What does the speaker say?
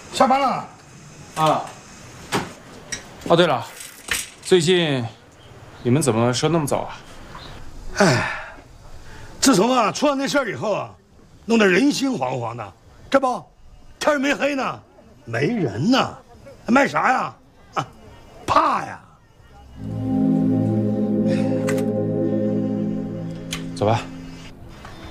下班了。 啊。哦，对了，最近你们怎么收那么早啊？ 哎，自从出了那事儿以后弄得人心惶惶的。这不，天儿没黑呢，没人呢，卖啥呀？怕呀。 走吧。